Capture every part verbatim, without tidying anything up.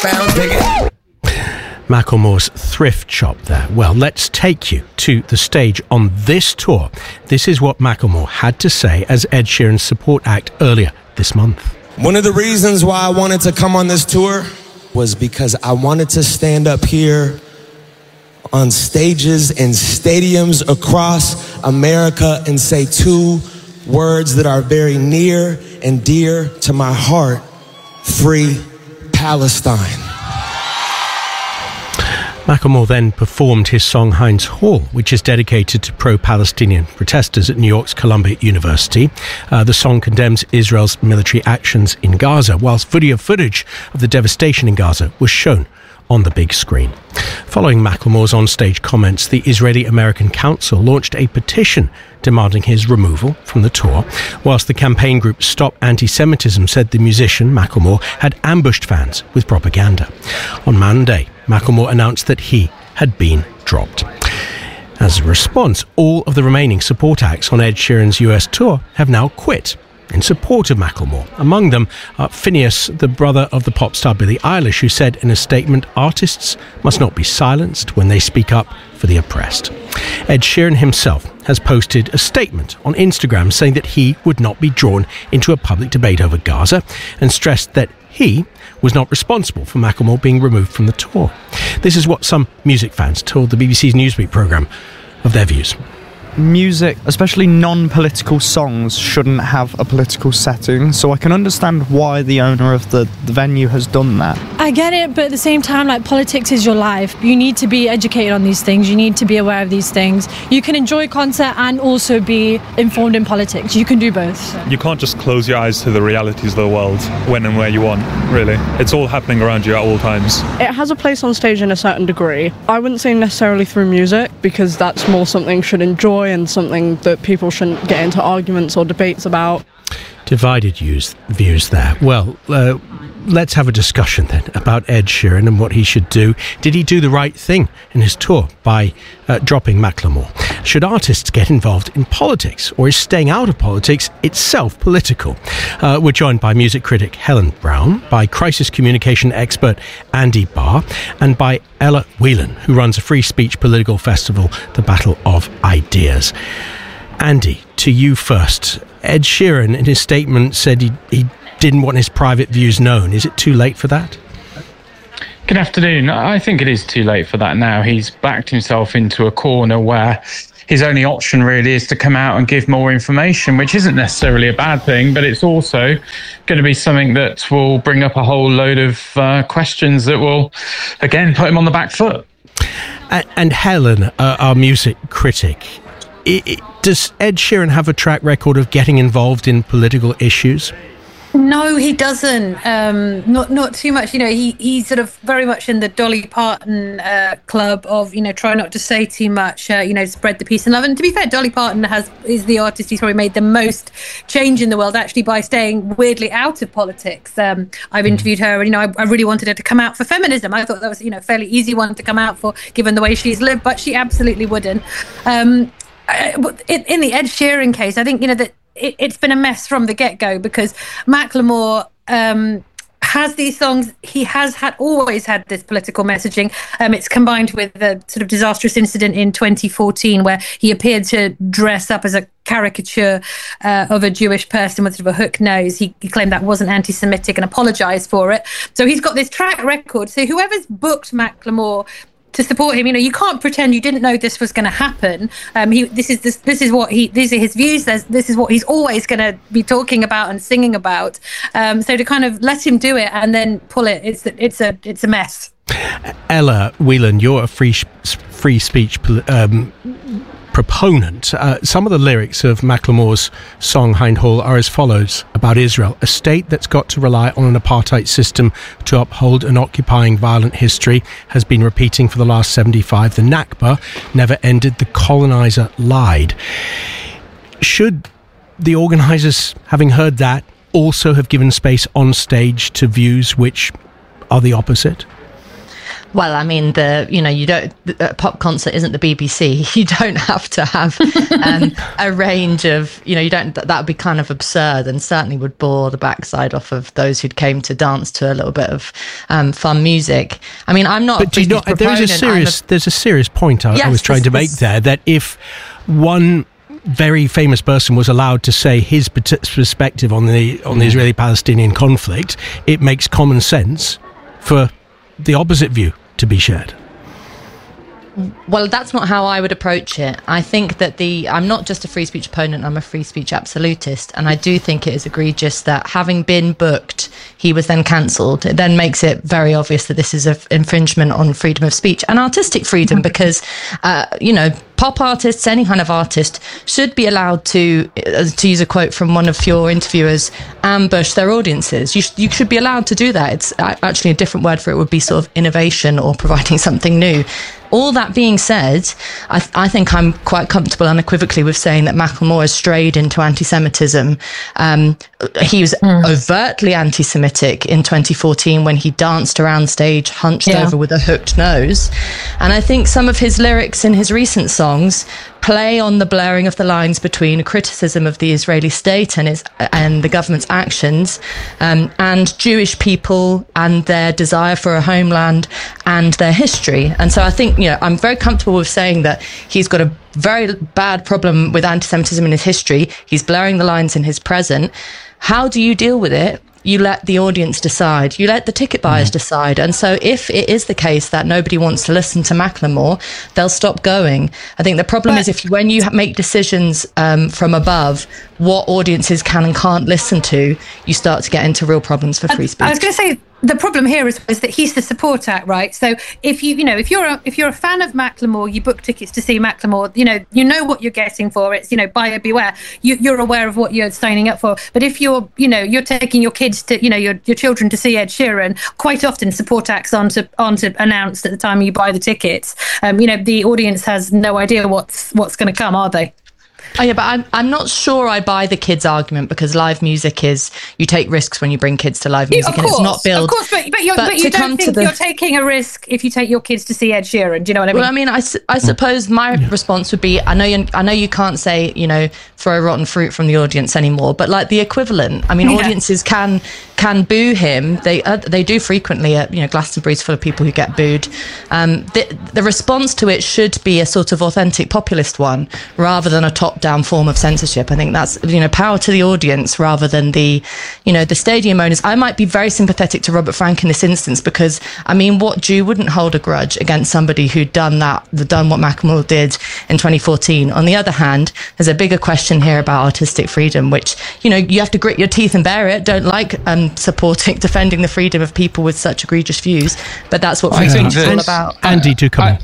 found digging. Macklemore's thrift shop there. Well, let's take you to the stage on this tour. This is what Macklemore had to say as Ed Sheeran's support act earlier this month. One of the reasons why I wanted to come on this tour was because I wanted to stand up here on stages and stadiums across America and say two words that are very near and dear to my heart: free Palestine. Macklemore then performed his song Heinz Hall, which is dedicated to pro-Palestinian protesters at New York's Columbia University. Uh, the song condemns Israel's military actions in Gaza, whilst video footage of the devastation in Gaza was shown on the big screen. Following Macklemore's on-stage comments, the Israeli-American Council launched a petition demanding his removal from the tour, whilst the campaign group Stop Anti-Semitism said the musician, Macklemore, had ambushed fans with propaganda. On Monday, Macklemore announced that he had been dropped. As a response, all of the remaining support acts on Ed Sheeran's U S tour have now quit in support of Macklemore. Among them, uh, Phineas, the brother of the pop star Billie Eilish, who said in a statement, "Artists must not be silenced when they speak up for the oppressed." Ed Sheeran himself has posted a statement on Instagram saying that he would not be drawn into a public debate over Gaza and stressed that he was not responsible for Macklemore being removed from the tour. This is what some music fans told the B B C's Newsweek programme of their views. Music, especially non-political songs, shouldn't have a political setting, so I can understand why the owner of the, the venue has done that. I get it, but at the same time, like, politics is your life. You need to be educated on these things. You need to be aware of these things. You can enjoy concert and also be informed in politics. You can do both. You can't just close your eyes to the realities of the world when and where you want, really. It's all happening around you at all times. It has a place on stage in a certain degree. I wouldn't say necessarily through music, because that's more something you should enjoy and something that people shouldn't get into arguments or debates about. Divided views, views there. Well, uh, let's have a discussion then about Ed Sheeran and what he should do. Did he do the right thing in his tour by uh, dropping Macklemore? Should artists get involved in politics, or is staying out of politics itself political? Uh, we're joined by music critic Helen Brown, by crisis communication expert Andy Barr, and by Ella Whelan, who runs a free speech political festival, The Battle of Ideas. Andy, to you first. Ed Sheeran, in his statement, said he, he didn't want his private views known. Is it too late for that? Good afternoon. I think it is too late for that now. He's backed himself into a corner where his only option really is to come out and give more information, which isn't necessarily a bad thing, but it's also going to be something that will bring up a whole load of uh, questions that will, again, put him on the back foot. And, and Helen, uh, our music critic, it, it, does Ed Sheeran have a track record of getting involved in political issues? No, he doesn't. Um, not not too much. You know, he he's sort of very much in the Dolly Parton uh, club of, you know, try not to say too much. Uh, you know, spread the peace and love. And to be fair, Dolly Parton has is the artist who's probably made the most change in the world, actually, by staying weirdly out of politics. Um, I've interviewed her, and you know, I, I really wanted her to come out for feminism. I thought that was, you know, a fairly easy one to come out for, given the way she's lived, but she absolutely wouldn't. Um, in, in the Ed Sheeran case, I think, you know, that. It, it's been a mess from the get-go, because Macklemore um, has these songs. He has had always had this political messaging. Um, it's combined with the sort of disastrous incident in twenty fourteen where he appeared to dress up as a caricature uh, of a Jewish person with sort of a hook nose. He, he claimed that wasn't anti-Semitic and apologized for it. So he's got this track record. So whoever's booked Macklemore to support him, you know, you can't pretend you didn't know this was going to happen. Um, he, this is this, this is what he, these are his views. There's, this is what he's always going to be talking about and singing about. Um, so to kind of let him do it and then pull it, it's it's a it's a mess. Ella Whelan, you're a free free speech um, proponent. Uh, some of the lyrics of Macklemore's song Heinz Hall are as follows about Israel: a state that's got to rely on an apartheid system to uphold an occupying violent history has been repeating for the last seventy-five. The Nakba never ended. The colonizer lied. Should the organisers, having heard that, also have given space on stage to views which are the opposite? Well, I mean, the you know, you don't a pop concert isn't the B B C. You don't have to have um, a range of, you know, you don't. That would be kind of absurd, and certainly would bore the backside off of those who came to dance to a little bit of um, fun music. I mean, I'm not. But do you not? There's a serious. A, there's a serious point I, yes, I was trying to make there, that if one very famous person was allowed to say his perspective on the on the Israeli-Palestinian conflict, it makes common sense for the opposite view to be shared. Well, that's not how I would approach it. I think that the I'm not just a free speech opponent, I'm a free speech absolutist, and I do think it is egregious that having been booked, he was then cancelled. It then makes it very obvious that this is an infringement on freedom of speech and artistic freedom, because, uh, you know, pop artists, any kind of artist, should be allowed to, uh, to use a quote from one of your interviewers, ambush their audiences. You, sh- you should be allowed to do that. It's actually a different word for it would be sort of innovation or providing something new. All that being said, I, th- I think I'm quite comfortable unequivocally with saying that Macklemore has strayed into anti-Semitism. Um, he was mm. overtly anti-Semitic in twenty fourteen when he danced around stage hunched yeah. over with a hooked nose. And I think some of his lyrics in his recent songs play on the blurring of the lines between criticism of the Israeli state and its and the government's actions, um, and Jewish people and their desire for a homeland and their history. And so I think, you know, I'm very comfortable with saying that he's got a very bad problem with anti-Semitism in his history. He's blurring the lines in his present. How do you deal with it? You let the audience decide. You let the ticket buyers mm. decide. And so if it is the case that nobody wants to listen to Macklemore, they'll stop going. I think the problem but, is if when you make decisions um, from above, what audiences can and can't listen to, you start to get into real problems for free speech. I was going to say, the problem here is, is that he's the support act, right? So if you, you know, if you're a, if you're a fan of Macklemore, you book tickets to see Macklemore. You know, you know what you're getting for. It's, you know, buyer beware. You, you're aware of what you're signing up for. But if you're, you know, you're taking your kids to, you know, your your children to see Ed Sheeran, quite often support acts aren't aren't announced at the time you buy the tickets. Um, you know, the audience has no idea what's what's going to come, are they? Oh yeah, but I'm I'm not sure I buy the kids' argument, because live music is, you take risks when you bring kids to live music, yeah, and it's not built. Of course, but but, you're, but, but you don't think the... you're taking a risk if you take your kids to see Ed Sheeran. Do you know what I mean? Well, I mean, I, I suppose my yeah. response would be, I know you I know you can't say, you know, throw rotten fruit from the audience anymore, but like the equivalent. I mean, yeah. audiences can can boo him. They uh, they do frequently. At, you know, Glastonbury's full of people who get booed. Um, the the response to it should be a sort of authentic populist one, rather than a top-down form of censorship. I think that's, you know, power to the audience rather than the, you know, the stadium owners. I might be very sympathetic to Robert Frank in this instance, because, I mean, what Jew wouldn't hold a grudge against somebody who'd done that, done what Macklemore did in twenty fourteen? On the other hand, there's a bigger question here about artistic freedom, which, you know, you have to grit your teeth and bear it. Don't like um, supporting, defending the freedom of people with such egregious views, but that's what free speech is all about. Andy, do come in.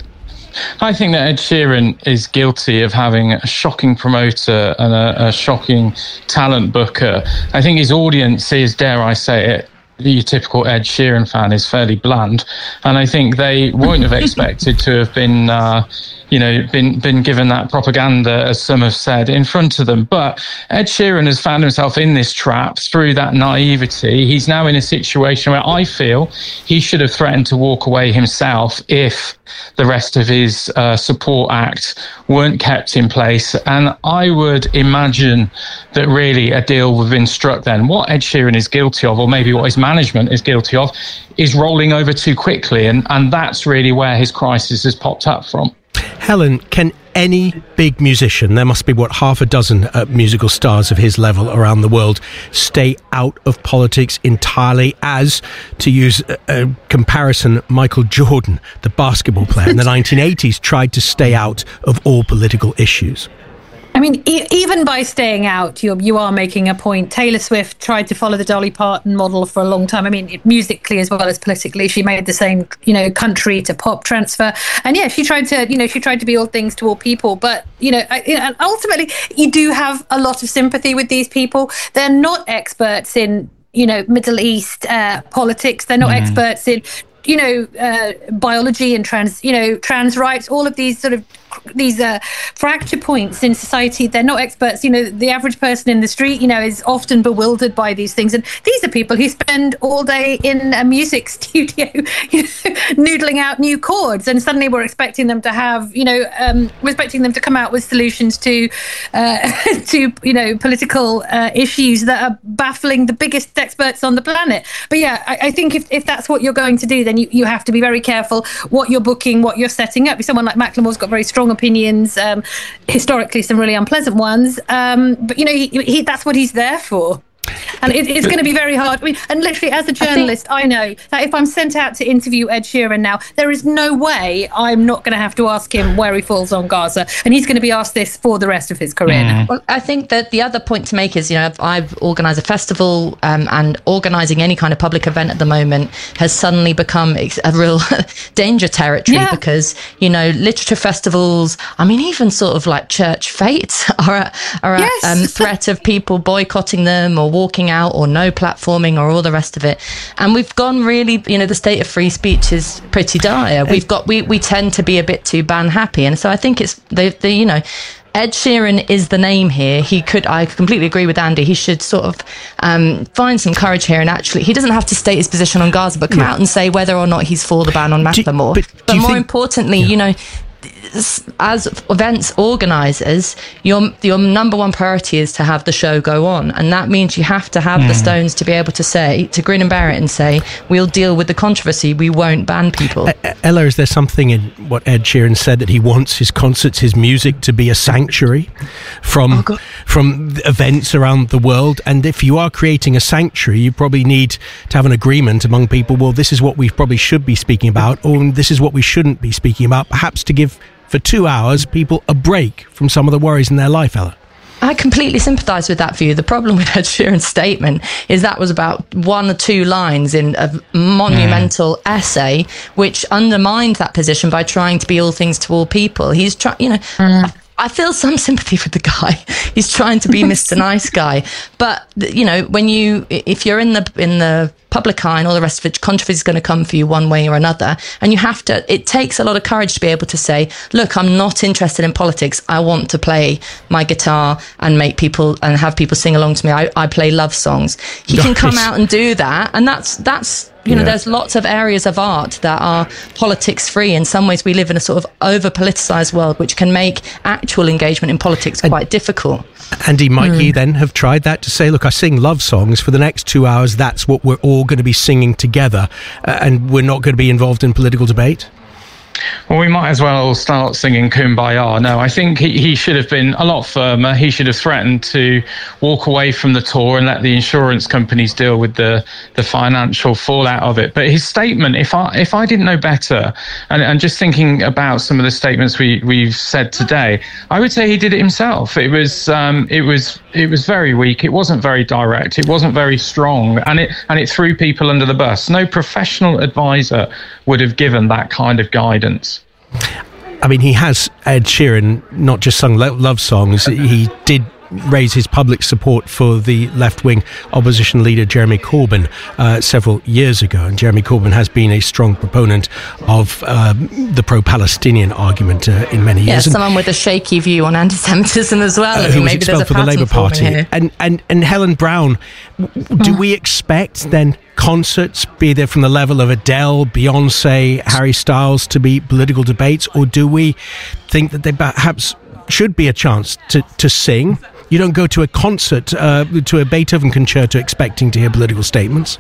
I think that Ed Sheeran is guilty of having a shocking promoter and a, a shocking talent booker. I think his audience is, dare I say it, the typical Ed Sheeran fan is fairly bland, and I think they won't have expected to have been, uh, you know, been been given that propaganda, as some have said, in front of them. But Ed Sheeran has found himself in this trap through that naivety. He's now in a situation where I feel he should have threatened to walk away himself if the rest of his uh, support act weren't kept in place. And I would imagine that really a deal would have been struck then. What Ed Sheeran is guilty of, or maybe what his management is guilty of, is rolling over too quickly. And, and that's really where his crisis has popped up from. Helen, can any big musician, there must be, what, half a dozen uh, musical stars of his level around the world, stay out of politics entirely, as, to use a, a comparison, Michael Jordan, the basketball player in the nineteen eighties, tried to stay out of all political issues? I mean, e- even by staying out, you you are making a point. Taylor Swift tried to follow the Dolly Parton model for a long time. I mean, it, musically as well as politically, she made the same, you know, country to pop transfer. And yeah, she tried to, you know, she tried to be all things to all people. But, you know, I, you know, ultimately, you do have a lot of sympathy with these people. They're not experts in, you know, Middle East uh, politics. They're not mm. experts in, you know, uh, biology and trans, you know, trans rights, all of these sort of these uh, fracture points in society. They're not experts. You know, the average person in the street, you know, is often bewildered by these things. And these are people who spend all day in a music studio, you know, noodling out new chords. And suddenly we're expecting them to have, you know, um, we're expecting them to come out with solutions to, uh, to you know, political uh, issues that are baffling the biggest experts on the planet. But yeah, I, I think if, if that's what you're going to do, then you, you have to be very careful what you're booking, what you're setting up. Someone like Macklemore's got very strong opinions, um, historically some really unpleasant ones. Um, but, you know, he, he, that's what he's there for. And it, it's going to be very hard. I mean, and literally, as a journalist, I, think, I know that if I'm sent out to interview Ed Sheeran now, there is no way I'm not going to have to ask him where he falls on Gaza. And he's going to be asked this for the rest of his career now. Well, I think that the other point to make is, you know, I've, I've organised a festival um, and organising any kind of public event at the moment has suddenly become a real danger territory yeah. because, you know, literature festivals, I mean, even sort of like church fates are a, are a yes. um, threat of people boycotting them or walking out or no platforming or all the rest of it. And we've gone really, you know, the state of free speech is pretty dire. We've got, we, we tend to be a bit too ban happy. And so I think it's the, the, you know, Ed Sheeran is the name here. He could, I completely agree with Andy. He should sort of um, find some courage here and actually, he doesn't have to state his position on Gaza, but come yeah. out and say whether or not he's for the ban on Macklemore. Do, but, but more think, importantly, yeah. you know, as events organisers, your your number one priority is to have the show go on, and that means you have to have mm. the stones to be able to say, to grin and bear it and say, we'll deal with the controversy, we won't ban people. Uh, Ella, is there something in what Ed Sheeran said that he wants his concerts, his music to be a sanctuary from oh, from events around the world? And if you are creating a sanctuary, you probably need to have an agreement among people, well, this is what we probably should be speaking about, or this is what we shouldn't be speaking about, perhaps to give for two hours people a break from some of the worries in their life, Ella. I completely sympathise with that view. The problem with Ed Sheeran's statement is that was about one or two lines in a monumental mm. essay, which undermined that position by trying to be all things to all people. He's trying, you know, mm. I feel some sympathy for the guy. He's trying to be Mister Nice Guy. But, you know, when you, if you're in the, in the public eye and all the rest of it, controversy is going to come for you one way or another. And you have to, it takes a lot of courage to be able to say, look, I'm not interested in politics. I want to play my guitar and make people, and have people sing along to me. I, I play love songs. He nice. can come out and do that. And that's, that's, you know, yeah. there's lots of areas of art that are politics free. In some ways, we live in a sort of over politicized world, which can make actual engagement in politics and, quite difficult. Andy, might mm. he then have tried that to say, look, I sing love songs for the next two hours. That's what we're all going to be singing together, uh, and we're not going to be involved in political debate? Well, we might as well start singing Kumbaya. No, I think he, he should have been a lot firmer. He should have threatened to walk away from the tour and let the insurance companies deal with the, the financial fallout of it. But his statement, if I if I didn't know better, and, and just thinking about some of the statements we, we've said today, I would say he did it himself. It was um, it was it was very weak. It wasn't very direct. It wasn't very strong, and it and it threw people under the bus. No professional advisor would have given that kind of guidance. I mean, he has, Ed Sheeran, not just sung lo- love songs. He did raise his public support for the left-wing opposition leader Jeremy Corbyn uh, several years ago, and Jeremy Corbyn has been a strong proponent of um, the pro-Palestinian argument uh, in many years. Yeah, someone with a shaky view on anti-Semitism as well. Uh, who was expelled for the Labour Party. And, and, and Helen Brown, do we expect then concerts, be they from the level of Adele, Beyonce, Harry Styles, to be political debates, or do we think that they perhaps should be a chance to, to sing? You don't go to a concert, uh, to a Beethoven concerto expecting to hear political statements.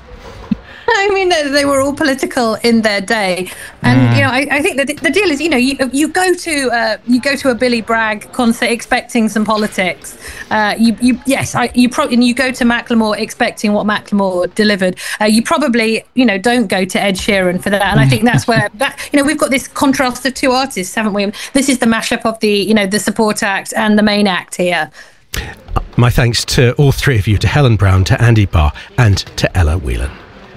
I mean, they were all political in their day, and mm. you know, I, I think that the deal is, you know, you you go to uh, you go to a Billy Bragg concert expecting some politics. Uh, you you yes, I, you probably and you go to Macklemore expecting what Macklemore delivered. Uh, you probably you know don't go to Ed Sheeran for that, and I think that's where that you know we've got this contrast of two artists, haven't we? This is the mashup of the you know the support act and the main act here. My thanks to all three of you, to Helen Brown, to Andy Barr, and to Ella Whelan.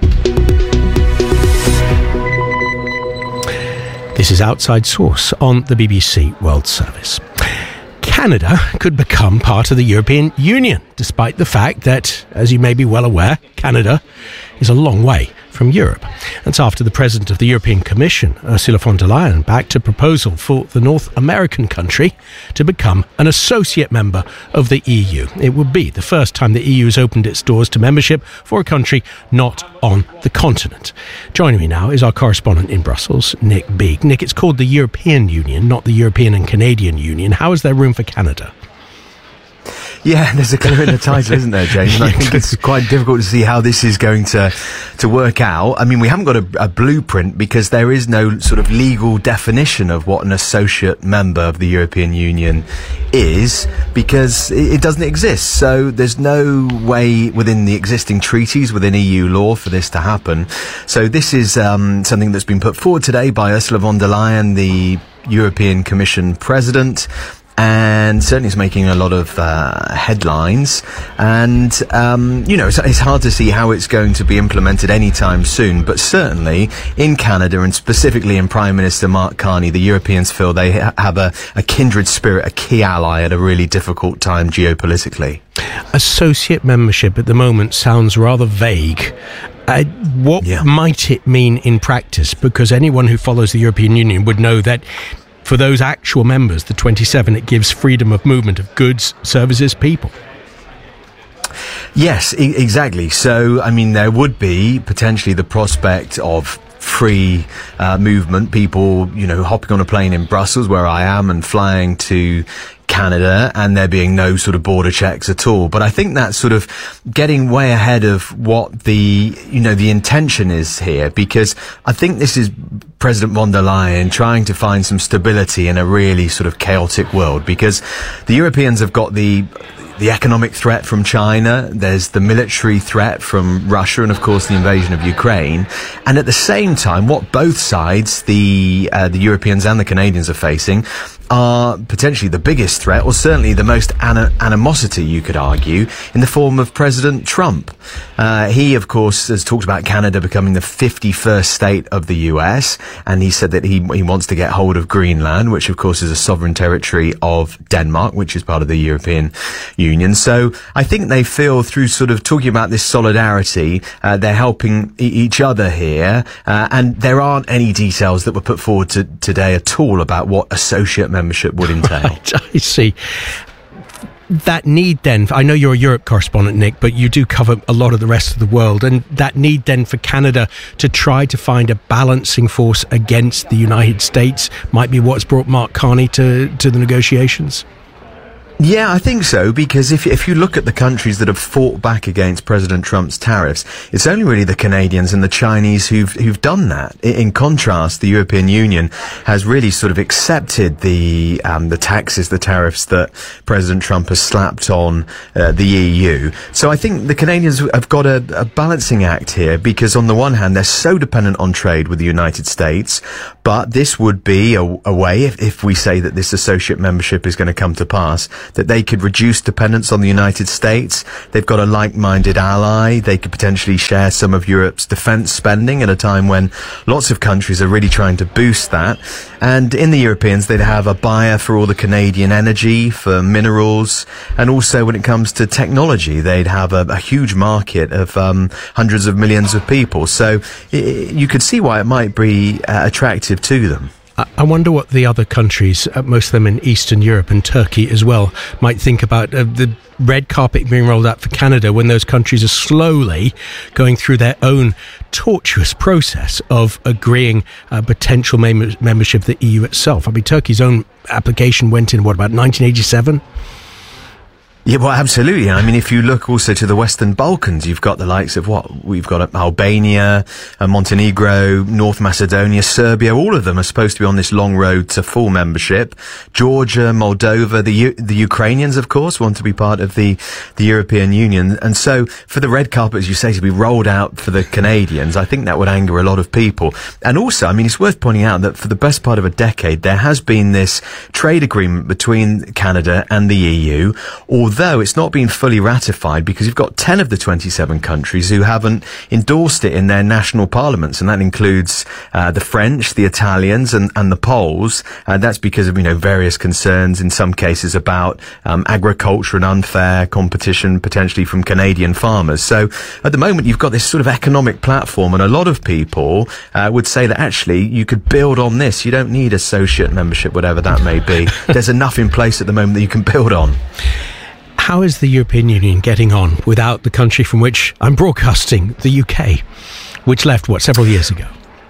This is Outside Source on the B B C World Service. Canada could become part of the European Union, despite the fact that, as you may be well aware, Canada is a long way from Europe. That's after the President of the European Commission, Ursula von der Leyen, backed a proposal for the North American country to become an associate member of the E U. It would be the first time the E U has opened its doors to membership for a country not on the continent. Joining me now is our correspondent in Brussels, Nick Beeg. Nick, it's called the European Union, not the European and Canadian Union. How is there room for Canada? Yeah, there's a clue in the title, isn't there, James? And I think it's quite difficult to see how this is going to to work out. I mean, we haven't got a, a blueprint because there is no sort of legal definition of what an associate member of the European Union is, because it, it doesn't exist. So there's no way within the existing treaties, within E U law, for this to happen. So this is um, something that's been put forward today by Ursula von der Leyen, the European Commission President, and certainly it's making a lot of uh, headlines. And, um, you know, it's, it's hard to see how it's going to be implemented anytime soon. But certainly in Canada, and specifically in Prime Minister Mark Carney, the Europeans feel they ha- have a, a kindred spirit, a key ally at a really difficult time geopolitically. Associate membership at the moment sounds rather vague. Uh, what yeah. might it mean in practice? Because anyone who follows the European Union would know that for those actual members, the twenty-seven, it gives freedom of movement of goods, services, people. Yes, e- exactly. So, I mean, there would be potentially the prospect of free uh, movement, people, you know, hopping on a plane in Brussels, where I am, and flying to Canada, and there being no sort of border checks at all. But I think that's sort of getting way ahead of what the, you know, the intention is here, because I think this is President von der Leyen trying to find some stability in a really sort of chaotic world, because the Europeans have got the the economic threat from China, there's the military threat from Russia, and of course the invasion of Ukraine. And at the same time, what both sides, the uh, the Europeans and the Canadians, are facing are potentially the biggest threat, or certainly the most ana- animosity, you could argue, in the form of President Trump. Uh, he, of course, has talked about Canada becoming the fifty-first state of the U S, and he said that he he wants to get hold of Greenland, which of course is a sovereign territory of Denmark, which is part of the European Union. So I think they feel, through sort of talking about this solidarity, uh, they're helping e- each other here, uh, and there aren't any details that were put forward to, today at all about what associate membership would entail. Right, I see. That need then, I know you're a Europe correspondent, Nick, but you do cover a lot of the rest of the world, and that need then for Canada to try to find a balancing force against the United States might be what's brought Mark Carney to, to the negotiations? Yeah, I think so, because if if you look at the countries that have fought back against President Trump's tariffs, it's only really the Canadians and the Chinese who've who've done that. In contrast, the European Union has really sort of accepted the um, the taxes, the tariffs that President Trump has slapped on uh, the E U. So I think the Canadians have got a, a balancing act here, because on the one hand, they're so dependent on trade with the United States, but this would be a, a way, if, if we say that this associate membership is going to come to pass, that they could reduce dependence on the United States. They've got a like-minded ally. They could potentially share some of Europe's defence spending at a time when lots of countries are really trying to boost that. And in the Europeans, they'd have a buyer for all the Canadian energy, for minerals, and also when it comes to technology, they'd have a, a huge market of um, hundreds of millions of people. So it, you could see why it might be uh, attractive to them. I wonder what the other countries, uh, most of them in Eastern Europe and Turkey as well, might think about uh, the red carpet being rolled out for Canada when those countries are slowly going through their own tortuous process of agreeing uh, potential mem- membership of the E U itself. I mean, Turkey's own application went in, what, about nineteen eighty-seven? Yeah, well, absolutely. I mean, if you look also to the Western Balkans, you've got the likes of what? We've got Albania, Montenegro, North Macedonia, Serbia. All of them are supposed to be on this long road to full membership. Georgia, Moldova, the U- the Ukrainians, of course, want to be part of the, the European Union. And so for the red carpet, as you say, to be rolled out for the Canadians, I think that would anger a lot of people. And also, I mean, it's worth pointing out that for the best part of a decade, there has been this trade agreement between Canada and the E U, although although it's not been fully ratified because you've got ten of the twenty-seven countries who haven't endorsed it in their national parliaments, and that includes uh, the French, the Italians, and, and the Poles. Uh, that's because of, you know, various concerns in some cases about um, agriculture and unfair competition potentially from Canadian farmers. So at the moment you've got this sort of economic platform, and a lot of people uh, would say that actually you could build on this. You don't need associate membership, whatever that may be. There's enough in place at the moment that you can build on. How is the European Union getting on without the country from which I'm broadcasting, the U K, which left, what, several years ago?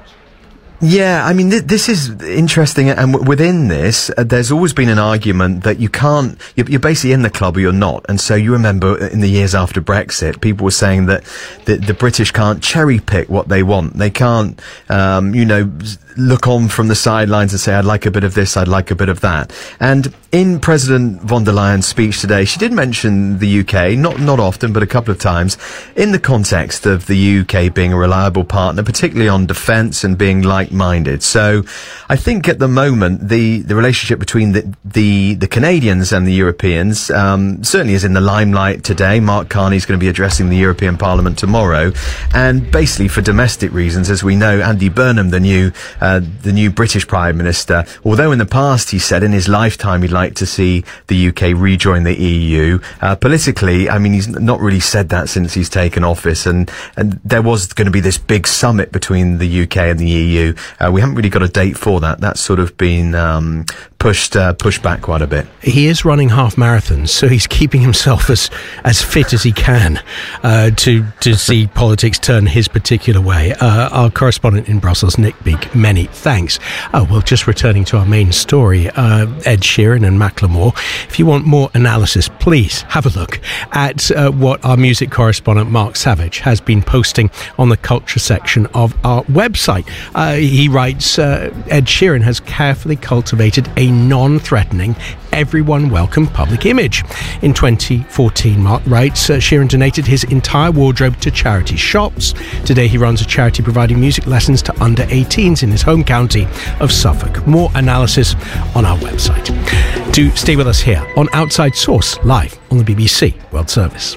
Yeah, I mean, th- this is interesting, and w- within this, uh, there's always been an argument that you can't, you're, you're basically in the club or you're not. And so you remember in the years after Brexit, people were saying that the, the British can't cherry pick what they want. They can't, um, you know, look on from the sidelines and say, I'd like a bit of this, I'd like a bit of that. And in President von der Leyen's speech today, she did mention the U K, not not often, but a couple of times, in the context of the U K being a reliable partner, particularly on defence and being like-minded. So I think at the moment, the, the relationship between the, the, the Canadians and the Europeans um, certainly is in the limelight today. Mark Carney's going to be addressing the European Parliament tomorrow. And basically for domestic reasons, as we know, Andy Burnham, the new Uh, the new British Prime Minister, although in the past he said in his lifetime he'd like to see the U K rejoin the E U, uh, politically, I mean, he's not really said that since he's taken office, and, and there was going to be this big summit between the U K and the E U. Uh, we haven't really got a date for that. That's sort of been um, pushed uh, pushed back quite a bit. He is running half marathons, so he's keeping himself as as fit as he can uh, to to see politics turn his particular way. Uh, our correspondent in Brussels, Nick Beak, many thanks. Oh, well, just returning to our main story, uh, Ed Sheeran and Macklemore. If you want more analysis, please have a look at uh, what our music correspondent Mark Savage has been posting on the culture section of our website. Uh, he writes, uh, Ed Sheeran has carefully cultivated a non-threatening, everyone welcome public image. In twenty fourteen, Mark writes, uh, Sheeran donated his entire wardrobe to charity shops. Today he runs a charity providing music lessons to under eighteens in his home county of Suffolk. More analysis on our website. Do stay with us here on Outside Source, live on the B B C World Service.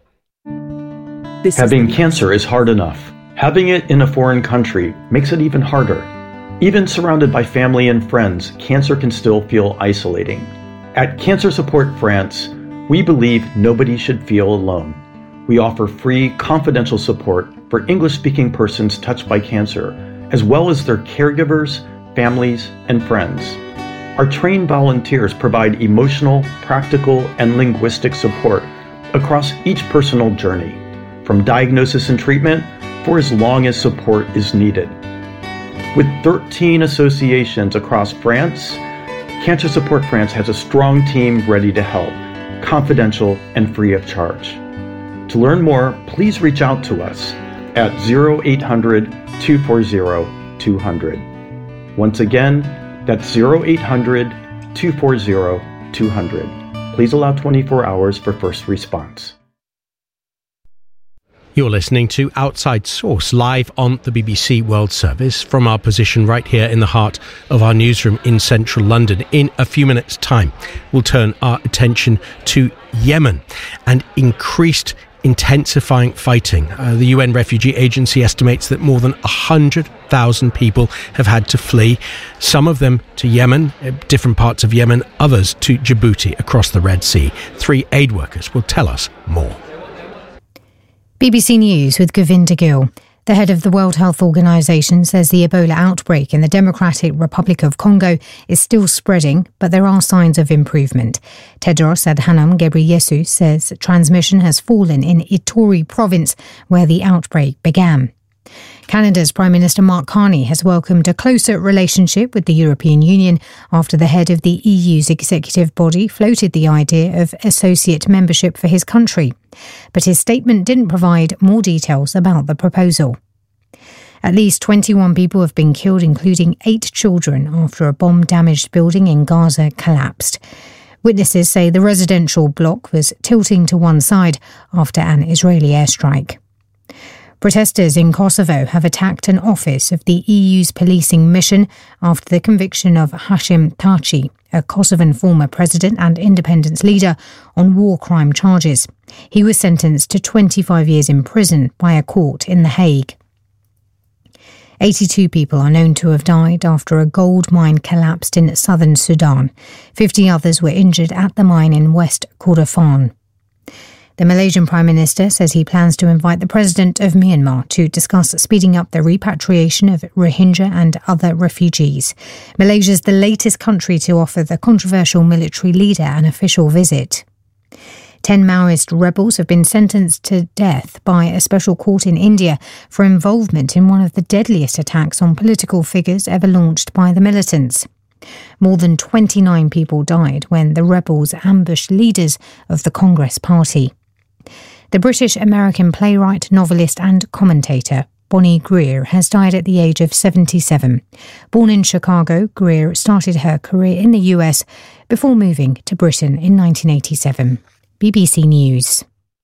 Having cancer is hard enough. Having it in a foreign country makes it even harder. Even surrounded by family and friends, cancer can still feel isolating. At Cancer Support France, we believe nobody should feel alone. We offer free, confidential support for English-speaking persons touched by cancer, as well as their caregivers, families, and friends. Our trained volunteers provide emotional, practical, and linguistic support across each personal journey, from diagnosis and treatment for as long as support is needed. With thirteen associations across France, Cancer Support France has a strong team ready to help, confidential and free of charge. To learn more, please reach out to us at zero eight hundred, two four zero, two hundred. Once again, that's zero eight hundred, two four zero, two hundred. Please allow twenty-four hours for first response. You're listening to Outside Source, live on the B B C World Service from our position right here in the heart of our newsroom in central London. In a few minutes' time, we'll turn our attention to Yemen and increased intensifying fighting. Uh, the U N Refugee Agency estimates that more than one hundred thousand people have had to flee, some of them to Yemen, uh, different parts of Yemen, others to Djibouti across the Red Sea. Three aid workers will tell us more. B B C News with Govinda Gill. The head of the World Health Organization says the Ebola outbreak in the Democratic Republic of Congo is still spreading, but there are signs of improvement. Tedros Adhanom Ghebreyesus says transmission has fallen in Ituri province, where the outbreak began. Canada's Prime Minister Mark Carney has welcomed a closer relationship with the European Union after the head of the E U's executive body floated the idea of associate membership for his country. But his statement didn't provide more details about the proposal. At least twenty-one people have been killed, including eight children, after a bomb-damaged building in Gaza collapsed. Witnesses say the residential block was tilting to one side after an Israeli airstrike. Protesters in Kosovo have attacked an office of the E U's policing mission after the conviction of Hashim Thaçi, a Kosovan former president and independence leader, on war crime charges. He was sentenced to twenty-five years in prison by a court in The Hague. eighty-two people are known to have died after a gold mine collapsed in southern Sudan. fifty others were injured at the mine in West Kordofan. The Malaysian Prime Minister says he plans to invite the President of Myanmar to discuss speeding up the repatriation of Rohingya and other refugees. Malaysia is the latest country to offer the controversial military leader an official visit. Ten Maoist rebels have been sentenced to death by a special court in India for involvement in one of the deadliest attacks on political figures ever launched by the militants. More than twenty-nine people died when the rebels ambushed leaders of the Congress Party. The British-American playwright, novelist and commentator Bonnie Greer has died at the age of seventy-seven. Born in Chicago, Greer started her career in the U S before moving to Britain in nineteen eighty-seven. B B C News.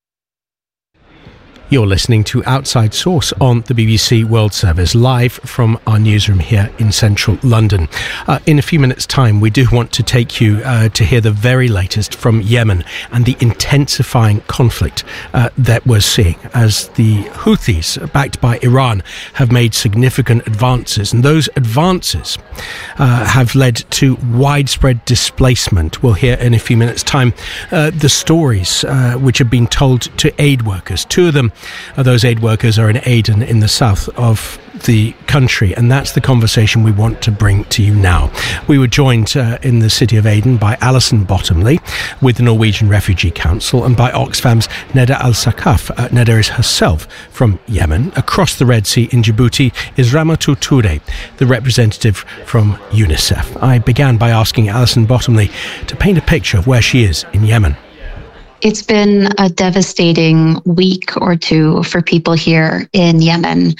You're listening to Outside Source on the B B C World Service, live from our newsroom here in central London. Uh, in a few minutes' time, we do want to take you uh, to hear the very latest from Yemen and the intensifying conflict uh, that we're seeing as the Houthis, backed by Iran, have made significant advances. And those advances uh, have led to widespread displacement. We'll hear in a few minutes' time uh, the stories uh, which have been told to aid workers. Two of them Uh, those aid workers are in Aden in the south of the country, and that's the conversation we want to bring to you now. We were joined uh, in the city of Aden by Alison Bottomley with the Norwegian Refugee Council and by Oxfam's Neda Al-Sakaf. Uh, Neda is herself from Yemen. Across the Red Sea in Djibouti is Ramatu Toure, the representative from UNICEF. I began by asking Alison Bottomley to paint a picture of where she is in Yemen. It's been a devastating week or two for people here in Yemen.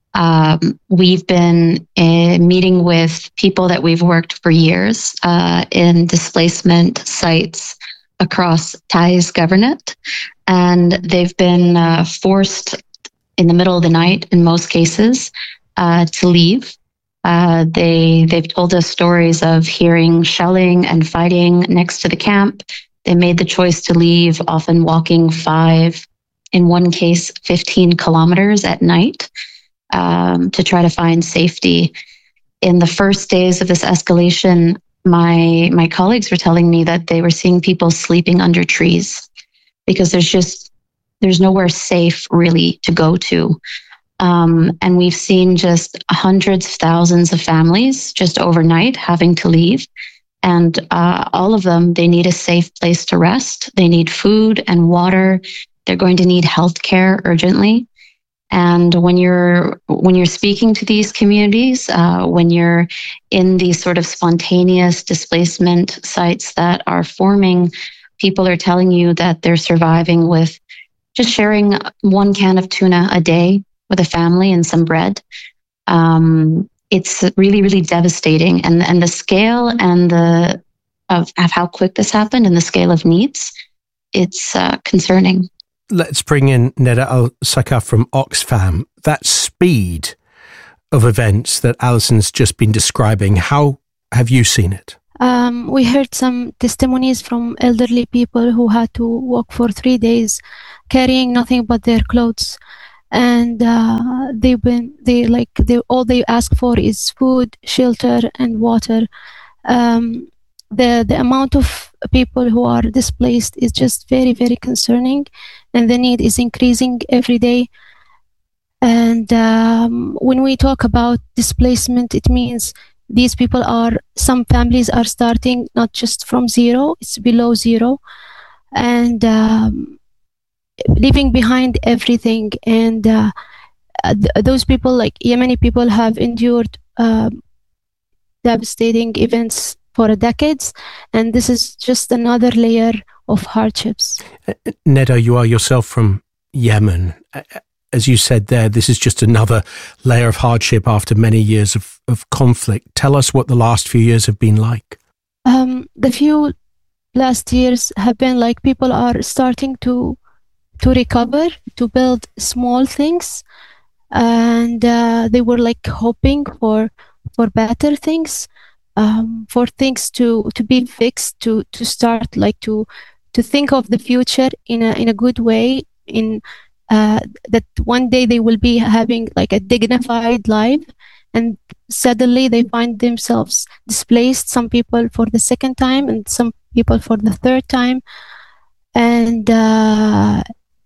Um, we've been uh, meeting with people that we've worked for years uh, in displacement sites across Taiz Governorate, and they've been uh, forced in the middle of the night, in most cases, uh, to leave. Uh, they, they've told us stories of hearing shelling and fighting next to the camp. They made the choice to leave, often walking five, in one case, fifteen kilometers at night um, to try to find safety. In the first days of this escalation, my my colleagues were telling me that they were seeing people sleeping under trees because there's just, there's nowhere safe really to go to. Um, and we've seen just hundreds of thousands of families just overnight having to leave. And uh, all of them, they need a safe place to rest. They need food and water. They're going to need health care urgently. And when you're when you're speaking to these communities, uh, when you're in these sort of spontaneous displacement sites that are forming, people are telling you that they're surviving with just sharing one can of tuna a day with a family and some bread. Um, It's really, really devastating, and and the scale and the of, of how quick this happened and the scale of needs, it's uh, concerning. Let's bring in Neda Al-Sakaf from Oxfam. That speed of events that Alison's just been describing, how have you seen it? Um, we heard some testimonies from elderly people who had to walk for three days, carrying nothing but their clothes. And uh, they've been they like they all they ask for is food, shelter, and water. Um, the the amount of people who are displaced is just very very concerning, and the need is increasing every day. And um, when we talk about displacement, it means these people are some families are starting not just from zero; it's below zero, and um, leaving behind everything. And uh, th- those people, like Yemeni people, have endured uh, devastating events for decades, and this is just another layer of hardships. Neda, you are yourself from Yemen. As you said there, this is just another layer of hardship after many years of, of conflict. Tell us what the last few years have been like. Um, the few last years have been like people are starting to to recover, to build small things, and uh, they were like hoping for for better things, um, for things to to be fixed, to to start like to to think of the future in a in a good way, in uh, that one day they will be having like a dignified life. And suddenly they find themselves displaced, some people for the second time and some people for the third time. And uh,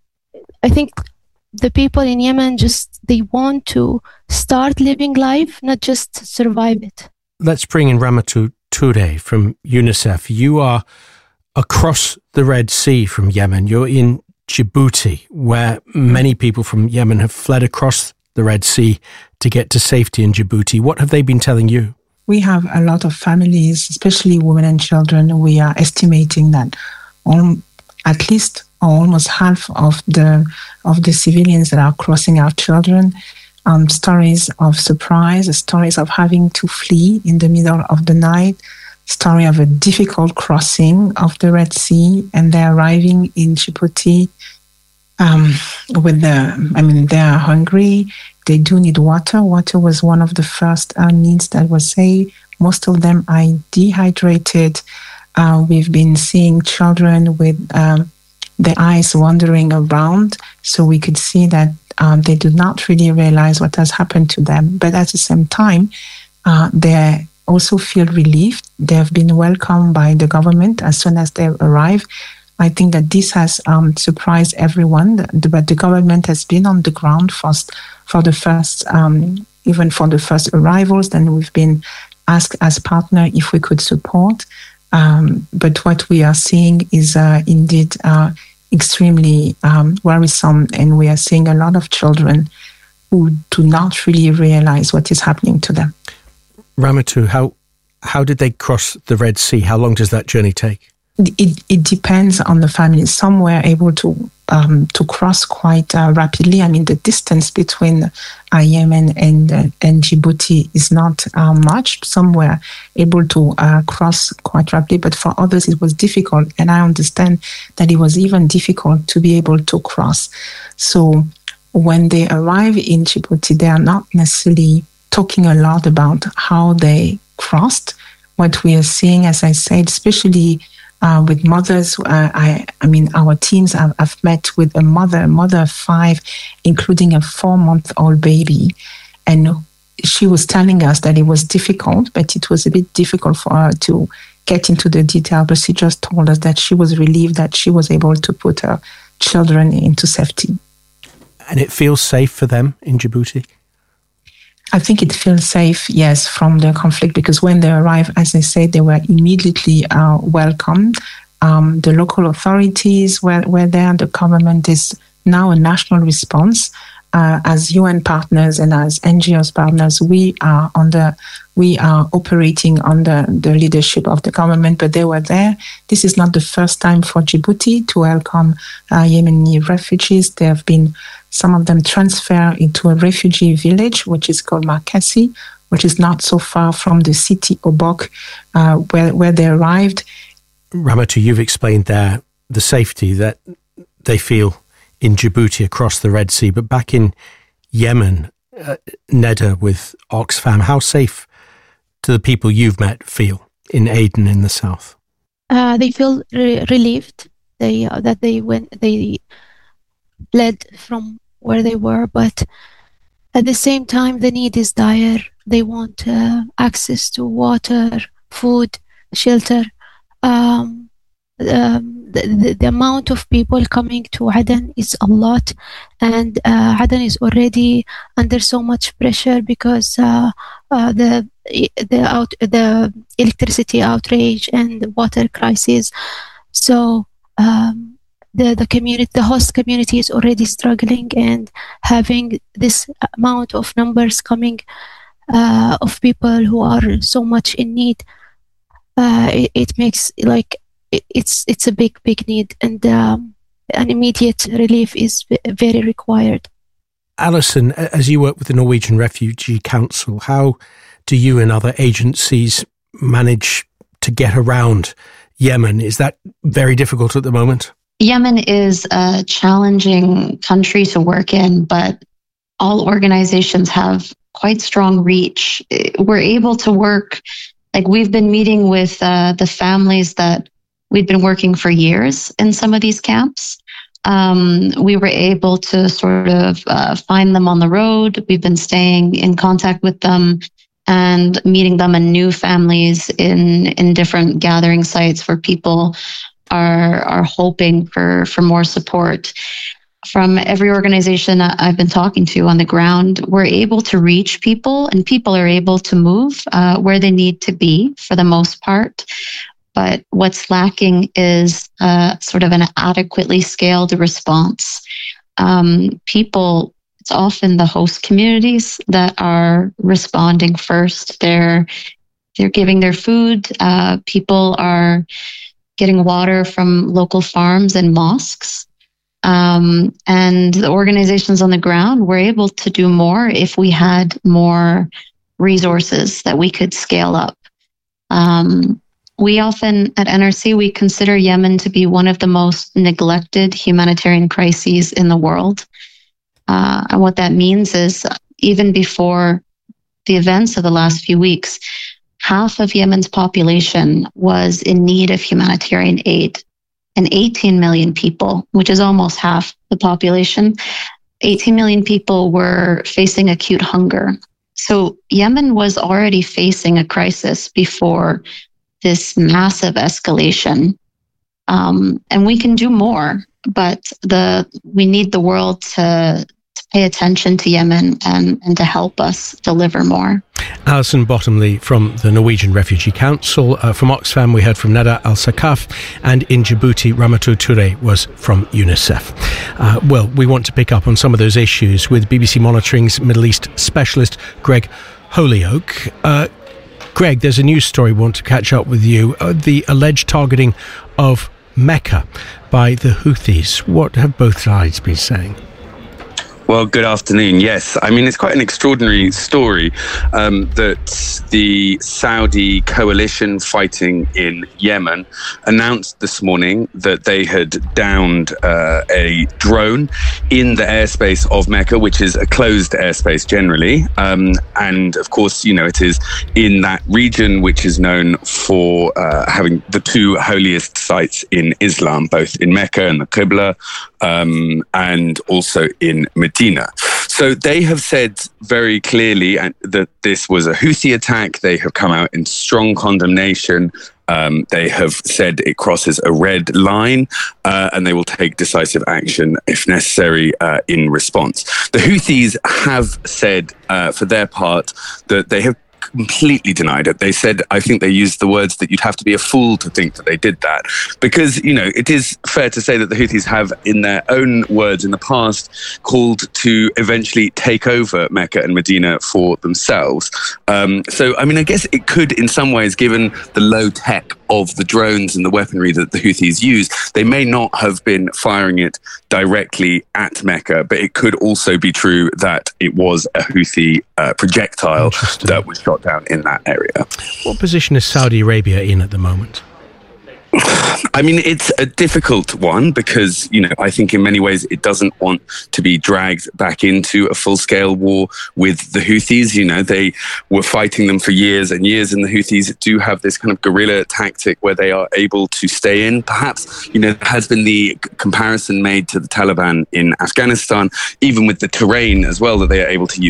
I think the people in Yemen just, they want to start living life, not just survive it. Let's bring in Ramatu Toure from UNICEF. You are across the Red Sea from Yemen. You're in Djibouti, where many people from Yemen have fled across the Red Sea to get to safety in Djibouti. What have they been telling you? We have a lot of families, especially women and children. We are estimating that all, at least or almost half of the of the civilians that are crossing our children, um, stories of surprise, stories of having to flee in the middle of the night, story of a difficult crossing of the Red Sea, and they're arriving in Djibouti um, with the, I mean, they are hungry. They do need water. Water was one of the first uh, needs that was said. Most of them are dehydrated. Uh, we've been seeing children with um, their eyes wandering around, so we could see that um, they do not really realize what has happened to them. But at the same time, uh, they also feel relieved. They have been welcomed by the government as soon as they arrive. I think that this has um, surprised everyone, but the government has been on the ground first for the first, um, even for the first arrivals. Then we've been asked as partner if we could support. Um, but what we are seeing is uh, indeed uh, extremely um, worrisome, and we are seeing a lot of children who do not really realize what is happening to them. Ramatu, how how did they cross the Red Sea? How long does that journey take? It, it depends on the family. Some were able to um, to cross quite uh, rapidly. I mean, the distance between uh, Yemen and uh, and Djibouti is not uh, much. Some were able to uh, cross quite rapidly, but for others it was difficult. And I understand that it was even difficult to be able to cross. So when they arrive in Djibouti, they are not necessarily talking a lot about how they crossed. What we are seeing, as I said, especially Uh, with mothers, uh, I, I mean, our teams have, have met with a mother, a mother of five, including a four-month-old baby. And she was telling us that it was difficult, but it was a bit difficult for her to get into the detail. But she just told us that she was relieved that she was able to put her children into safety. And it feels safe for them in Djibouti? I think it feels safe, yes, from the conflict, because when they arrived, as I said, they were immediately uh, welcomed. Um, the local authorities were, were there. The government is now a national response. Uh, as U N partners and as N G Os partners, we are on the, we are operating under the leadership of the government, but they were there. This is not the first time for Djibouti to welcome uh, Yemeni refugees. There have been some of them transferred into a refugee village, which is called Markassi, which is not so far from the city Obok, uh, where, where they arrived. Ramatu, you've explained there the safety that they feel in Djibouti across the Red Sea, but back in Yemen, uh, Neda with Oxfam, how safe do the people you've met feel in Aden in the south? Uh, they feel re- relieved they, uh, that they went, they fled from where they were, but at the same time, the need is dire. They want uh, access to water, food, shelter. Um, um, the, the, the amount of people coming to Aden is a lot, and uh, Aden is already under so much pressure because uh, uh, the the out the electricity outrage and the water crisis. So um, the the community, the host community, is already struggling, and having this amount of numbers coming uh, of people who are so much in need, uh, it, it makes like. It's it's a big, big need, and um, an immediate relief is very required. Alison, as you work with the Norwegian Refugee Council, how do you and other agencies manage to get around Yemen? Is that very difficult at the moment? Yemen is a challenging country to work in, but all organizations have quite strong reach. We're able to work, like we've been meeting with uh, the families that we've been working for years in some of these camps. Um, we were able to sort of uh, find them on the road. We've been staying in contact with them and meeting them and new families in, in different gathering sites where people are are hoping for, for more support. From every organization I've been talking to on the ground, we're able to reach people and people are able to move uh, where they need to be for the most part. But what's lacking is uh, sort of an adequately scaled response. Um, people, it's often the host communities that are responding first. They're they're giving their food. Uh, people are getting water from local farms and mosques. Um, and the organizations on the ground were able to do more if we had more resources that we could scale up. Um, we often at N R C, we consider Yemen to be one of the most neglected humanitarian crises in the world. Uh, and what that means is even before the events of the last few weeks, half of Yemen's population was in need of humanitarian aid. And eighteen million people, which is almost half the population, eighteen million people were facing acute hunger. So Yemen was already facing a crisis before this massive escalation. Um, and we can do more, but the we need the world to, to pay attention to Yemen and, and to help us deliver more. Alison Bottomley from the Norwegian Refugee Council. Uh, from Oxfam, we heard from Neda Al-Sakaf, and in Djibouti, Ramatu Toure was from UNICEF. Uh, well, we want to pick up on some of those issues with B B C Monitoring's Middle East specialist, Greg Holyoake. Uh, Greg, there's a news story we want to catch up with you. Uh, the alleged targeting of Mecca by the Houthis. What have both sides been saying? Well, good afternoon. Yes, I mean, it's quite an extraordinary story um, that the Saudi coalition fighting in Yemen announced this morning that they had downed uh, a drone in the airspace of Mecca, which is a closed airspace generally. Um, and of course, you know, it is in that region which is known for uh, having the two holiest sites in Islam, both in Mecca and the Qibla, um, and also in Medina. So they have said very clearly that this was a Houthi attack. They have come out in strong condemnation. Um, they have said it crosses a red line, uh, and they will take decisive action if necessary uh, in response. The Houthis have said, uh, for their part, that they have completely denied it. They said, I think they used the words that you'd have to be a fool to think that they did that. Because, you know, it is fair to say that the Houthis have, in their own words in the past, called to eventually take over Mecca and Medina for themselves. Um, so, I mean, I guess it could, in some ways, given the low tech of the drones and the weaponry that the Houthis use, they may not have been firing it directly at Mecca, but it could also be true that it was a Houthi uh, projectile that was shot down in that area. What position is Saudi Arabia in at the moment? I mean, it's a difficult one because, you know, I think in many ways it doesn't want to be dragged back into a full-scale war with the Houthis. You know, they were fighting them for years and years, and the Houthis do have this kind of guerrilla tactic where they are able to stay in. Perhaps, you know, there has been the comparison made to the Taliban in Afghanistan, even with the terrain as well that they are able to use.